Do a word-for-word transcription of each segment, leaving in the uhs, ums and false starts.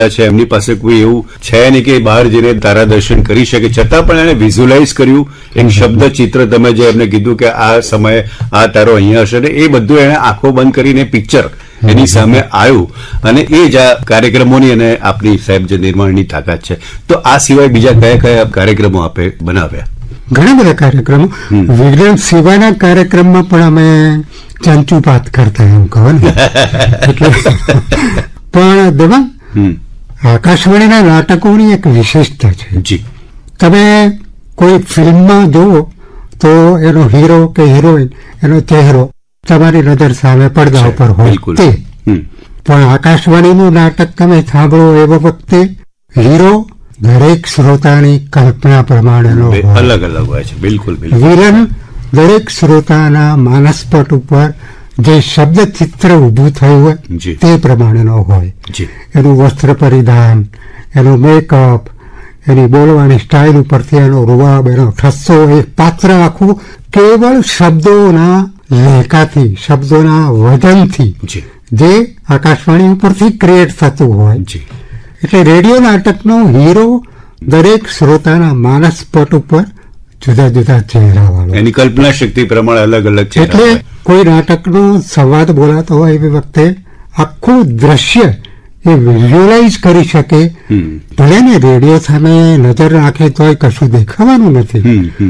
છે એમની પાસે કોઈ એવું છે નહીં કે બહાર જઈને તારા દર્શન કરી શકે, છતાં પણ એને વિઝ્યુલાઇઝ કર્યું. એક શબ્દ ચિત્ર તમે જે એમને કીધું કે આ સમયે આ તારો અહીંયા હશે, ને એ બધું એને આંખો બંધ કરીને પિક્ચર એની સામે આવ્યું. અને એ જ આ કાર્યક્રમોની અને આપની સાહેબ જે નિર્માણની તાકાત છે. તો આ સિવાય બીજા કયા કયા કાર્યક્રમો આપે બનાવ્યા? ઘણા બધા કાર્યક્રમો. વિજ્ઞાન સિવાયના કાર્યક્રમમાં પણ અમે ચંચુપાત કરતા, એમ કહો ને. એટલે પણ દેવા આકાશવાણીના નાટકોની એક વિશેષતા છે. જી, તમે કોઈ ફિલ્મમાં જુઓ તો એનો હીરો કે હિરોઈન, એનો ચહેરો તમારી નજર સામે પડદા ઉપર હોય તે, પણ આકાશવાણીનું નાટક તમે સાંભળો એ વખતે હીરો દરેક શ્રોતાની કલ્પના પ્રમાણેનો અલગ અલગ હોય છે. બિલકુલ. વિલન દરેક શ્રોતાના માનસપટ ઉપર જે શબ્દ ચિત્ર ઉભું થયું હોય તે પ્રમાણેનો હોય. એનું વસ્ત્ર પરિધાન, એનું મેકઅપ, એની બોલવાની સ્ટાઇલ ઉપરથી એનો રૂવાબ, એનો ઠસ્સો, એ પાત્ર આખું કેવળ શબ્દોના લેખાથી, શબ્દોના વજનથી જે આકાશવાણી ઉપરથી ક્રિએટ થતું હોય. એટલે રેડિયો નાટકનો હીરો દરેક શ્રોતાના માનસપટ ઉપર જુદા જુદા ચહેરા વાળો, એની કલ્પના શક્તિ પ્રમાણે અલગ અલગ છે. એટલે કોઈ નાટકનો સંવાદ બોલાતો હોય એવી વખતે આખું દ્રશ્ય એ વિઝ્યુઅલાઇઝ કરી શકે. ભલે ને રેડિયો સામે નજર નાખે તોય કશું દેખાવાનું નથી,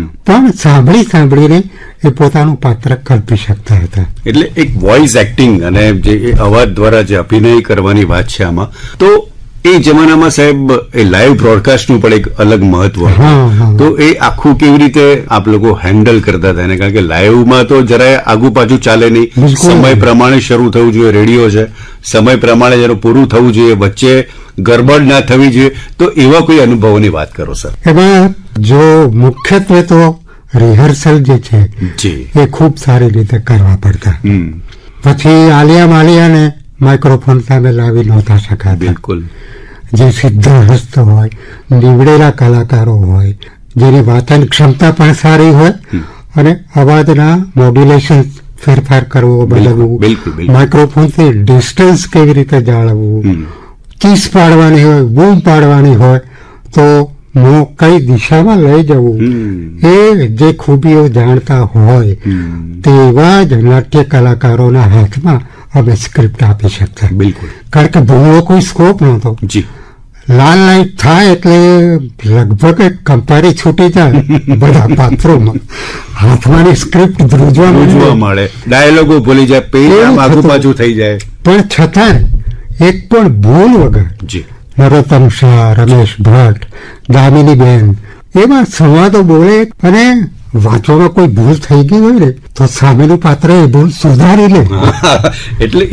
પણ સાંભળી સાંભળીને એ પોતાનું પાત્ર કલ્પી શકતા હતા. એટલે એક વોઇસ એક્ટિંગ અને જે અવાજ દ્વારા જે અભિનય કરવાની વાત છે આમાં, તો એ જમાનામાં સાહેબ એ લાઈવ બ્રોડકાસ્ટનું પણ એક અલગ મહત્વ હતું. તો એ આખું કેવી રીતે આપ લોકો હેન્ડલ કરતા હતા એને? કારણ કે લાઈવમાં તો જરાય આગુ પાછું ચાલે નહીં, સમય પ્રમાણે શરૂ થવું જોઈએ. રેડિયો છે, સમય પ્રમાણે જેનું પૂરું થવું જોઈએ, વચ્ચે ગરબડ ના થવી જોઈએ. તો એવા કોઈ અનુભવોની વાત કરો સર. એમાં જો મુખ્યત્વે તો રિહર્સલ જે છે એ ખૂબ સારી રીતે કરવા પડતા. પછી આલિયા માલિયાને માઇક્રોફોન સામે લાવી નહોતા શકાતા. બિલકુલ. જે સિદ્ધ હસ્ત હોય, નીવડેલા કલાકારો હોય, જેની વાચન ક્ષમતા પણ સારી હોય, અને અવાજના મોડ્યુલેશન ફેરફાર કરવો, બદલવું, માઇક્રોફોનથી ડિસ્ટન્સ કેવી રીતે જાળવવું, ચીસ પાડવાની હોય, બૂમ પાડવાની હોય તો મોં કઈ દિશામાં લઈ જવું, એ જે ખૂબીઓ જાણતા હોય તેવા જ નાટ્ય કલાકારોના હાથમાં અમે સ્ક્રિપ્ટ આપી શકતા. બિલકુલ. કારણ કે ભૂલવો કોઈ સ્કોપ નહોતો. જી. લાલ લાઈટ થાય એટલે લગભગ કંપારી છૂટી જાય બધા પાત્રોમાં. હાથમાંની સ્ક્રિપ્ટ ધ્રુજવા મળે, ડાયલોગો ભૂલી જાય, પેજ આગુ પાછું થઈ જાય. પણ છતાં એક પણ ભૂલ વગર જી નરોત્તમ શાહ, રમેશ ભટ્ટ, દામિની બેન એવા સંવાદો બોલે, અને વાંચવામાં કોઈ ભૂલ થઈ ગઈ હોય ને તો સામેનું પાત્ર એ ભૂલ સુધારી લે. એટલે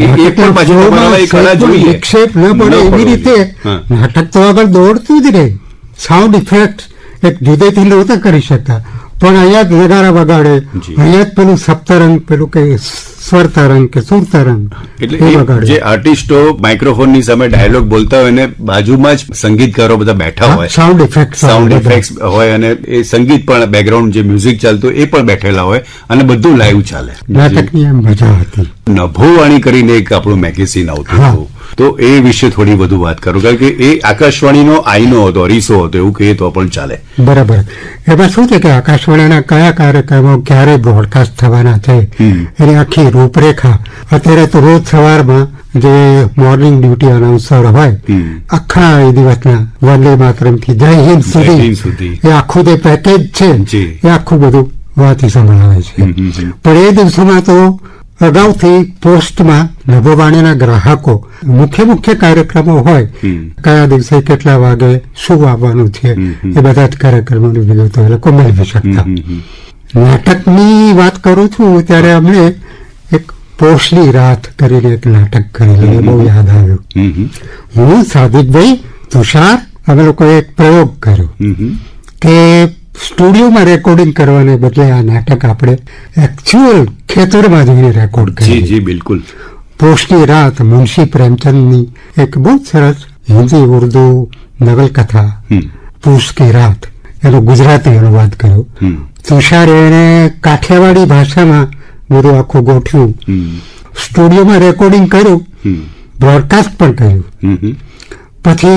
વિક્ષેપ ન પડે એવી રીતે નાટક તો આગળ દોડતું જ રહે. સાઉન્ડ ઇફેક્ટ એક જુદેથી નહોતા કરી શકતા, પણ અહીંયા જ નગારા વગાડે, અહીંયા જ પેલું સપ્તરંગ, પેલું કે સ્વર તરંગ કે સુર તરંગ, એટલે જે આર્ટિસ્ટો માઇક્રોફોનની સામે ડાયલોગ બોલતા હોય ને બાજુમાં જ સંગીતકારો બધા બેઠા હોય, સાઉન્ડ ઇફેક્ટ સાઉન્ડ ઇફેક્ટ હોય, અને એ સંગીત પણ બેકગ્રાઉન્ડ જે મ્યુઝિક ચાલતું એ પણ બેઠેલા હોય, અને બધું લાઈવ ચાલે. નાટકની એમ મજા હતી. નભોવાણી કરીને એક આપણું મેગેઝિન આવતું હતું, તો એ વિશે થોડી વધુ વાત કરું, કારણ કે એ આકાશવાણીનો આઈનો હતો, અરીસો હતો, એવું કહીએ તો પણ ચાલે. બરાબર. એમાં શું છે કે આકાશવાણીના કયા કાર્યક્રમો ક્યારે બ્રોડકાસ્ટ થવાના છે એની આખી રૂપરેખા. અત્યારે તો રોજ સવારમાં જે મોર્નિંગ ડ્યુટી અનાઉન્સર હોય, આખા દિવસના વંદે માતરમથી જય હિન્દ સુધી એ આખું જે પેકેજ છે એ આખું બધું વાંચી સંભળાવે છે. પણ એ દિવસોમાં તો અગાઉથી પોસ્ટમાં નભોવાણીના ગ્રાહકો મુખ્ય મુખ્ય કાર્યક્રમો હોય, કયા દિવસે કેટલા વાગે શું આવવાનું છે એ બધા જ કાર્યક્રમોની વિગતો એ લોકો મેળવી શકતા. નાટકની વાત કરું છું ત્યારે અમને એક પોષલી રાત કરીને એક નાટક કરેલું, બહુ યાદ આવ્યું. હું, સાદિકભાઈ, તુષાર, અમે લોકોએ એક પ્રયોગ કર્યો કે સ્ટુડિયોમાં રેકોર્ડિંગ કરવાને બદલે આ નાટક આપણે એકચ્યુઅલ ખેતરમાં જઈને રેકોર્ડ કરીએ. જી બિલકુલ. પોષની રાત મુનશી પ્રેમચંદની એક બહુ સરસ હિન્દી ઉર્દુ નવલકથા પૂસ કી રાત, એનો ગુજરાતી અનુવાદ કર્યો. તુષારે એને કાઠિયાવાડી ભાષામાં બધું આખું ગોઠવ્યું, સ્ટુડિયોમાં રેકોર્ડિંગ કર્યું, બ્રોડકાસ્ટ પણ કર્યું. પછી